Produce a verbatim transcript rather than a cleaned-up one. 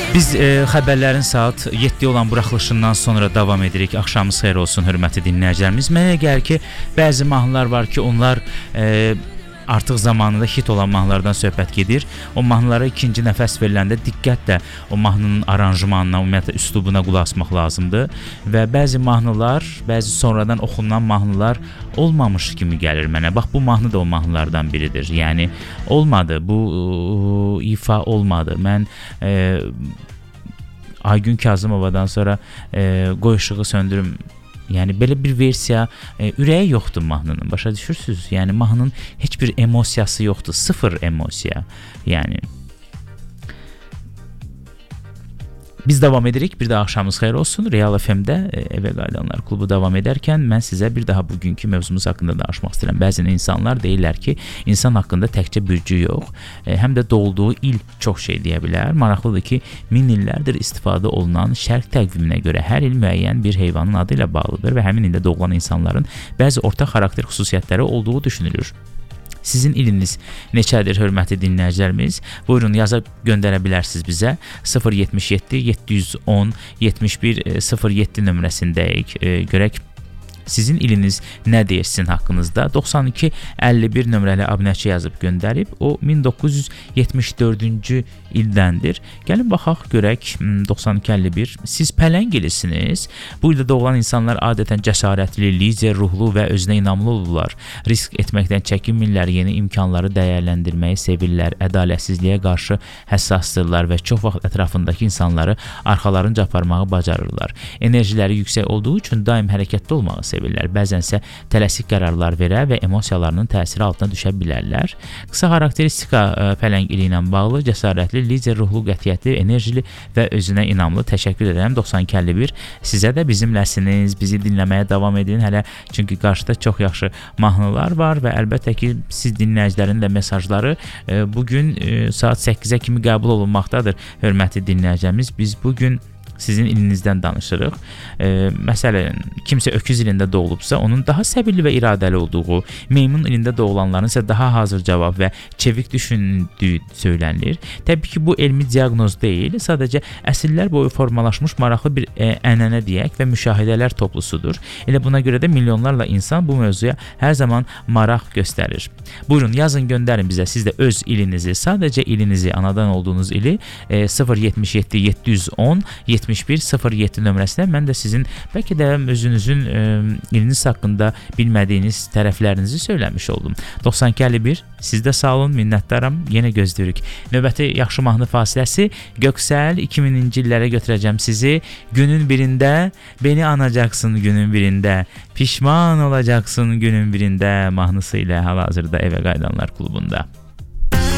Biz e, xəbərlərin saat yeddi olan buraxılışından sonra davam edirik. Axşamınız xeyir olsun, hörmətli dinləyicilərimiz. Mənə gəlir ki, bəzi mahnılar var ki, onlar e, artıq zamanında hit olan mahnılardan söhbət gedir. O mahnılara ikinci nəfəs veriləndə diqqətlə o mahnının aranjmanına, ümumiyyətlə üslubuna qulaq asmaq lazımdır. Və bəzi mahnılar, bəzi sonradan oxunan mahnılar olmamış kimi gəlir mənə. Bax, bu mahnı da o mahnılardan biridir. Yəni, olmadı, bu ıı, ifa olmadı. Mən e, Aygün Kazımovadan sonra e, Qoy işığı söndürüm. Yəni belə bir versiya, e, ürəyi yoxdur mahnının. Başa düşürsüz? Yəni mahnının heç bir emosiyası yoxdur, sıfır emosiya. Yəni biz davam edirik. Bir də axşamınız xeyir olsun. Real F M-də e, Evə Qayıdanlar klubu davam edərkən mən sizə bir daha bugünkü mövzumuz haqqında danışmaq istəyirəm. Bəzi insanlar deyirlər ki, insan haqqında təkcə bürcü yox, e, həm də doğulduğu il çox şey deyə bilər. Maraqlıdır ki, min illərdir istifadə olunan şərq təqviminə görə hər il müəyyən bir heyvanın adı ilə bağlıdır və həmin ildə doğulan insanların bəzi ortaq xarakter xüsusiyyətləri olduğu düşünülür. Sizin iliniz neçədir, hörmətli dinləyicilərimiz? Buyurun, yaza göndərə bilərsiniz bizə. sıfır yetmiş yeddi yeddi yüz on yetmiş bir sıfır yeddi nömrəsindəyik. E, görək sizin iliniz nə deyir sizin haqqınızda? doxsan iki əlli bir nömrəli abunəçi yazıb göndərib. O min doqquz yüz yetmiş dördüncü ildəndir. Gəlin baxaq, görək doxsan iki əlli bir. Siz pələng ilisiniz. Bu ildə doğulan insanlar adətən cəsarətli, lider ruhlu və özünə inamlı olurlar. Risk etməkdən çəkinmirlər, yeni imkanları dəyərləndirməyi sevirlər, ədalətsizliyə qarşı həssasdırlar və çox vaxt ətrafındakı insanları arxalarınca aparmağı bacarırlar. Enerjiləri yüksək olduğu üçün daim hərəkətdə olmağı sevirlər. Bəzənsə tələsik qərarlar verə və emosiyalarının təsiri altına düşə bilərlər. Qısa xarakteristika pələng ili ilə bağlı: cəsarətli, lider ruhlu, qətiyyətli, enerjili və özünə inamlı. Təşəkkür edirəm. doxsan iki əlli bir. Sizə də bizimləsiniz. Bizi dinləməyə davam edin hələ, çünki qarşıda çox yaxşı mahnılar var və əlbəttə ki, siz dinləyicilərin də mesajları e, bugün e, saat səkkizə kimi qəbul olunmaqdadır, hörmətli dinləyicilərimiz. Biz bugün sizin ilinizdən danışırıq. E, məsələn, kimsə öküz ilində doğulubsa, onun daha səbirli və iradəli olduğu, meymun ilində doğulanların isə daha hazır cavab və çevik düşündüyü söylənilir. Təbii ki, bu elmi diaqnoz deyil, sadəcə əsrlər boyu formalaşmış maraqlı bir e, ənənə deyək və müşahidələr toplusudur. Elə buna görə də milyonlarla insan bu mövzuya hər zaman maraq göstərir. Buyurun, yazın, göndərin bizə siz də öz ilinizi, sadəcə ilinizi, anadan olduğunuz ili e, sıfır yetmiş yeddi yeddi yüz on yetmiş bir sıfır yeddi nömrəsində. Mən də sizin bəlkə də özünüzün e, iliniz haqqında bilmədiyiniz tərəflərinizi söyləmiş oldum. doxsan iki əlli bir. Siz də sağ olun, minnətdaram. Yenə gözləyirik. Növbəti yaxşı mahnı fasiləsi Göksəl. iki mininci illərə götürəcəm sizi. Günün birində beni anacaqsın, günün birində pişman olacaqsın, günün birində mahnısı ilə hal-hazırda Evə Qayıdanlar klubunda.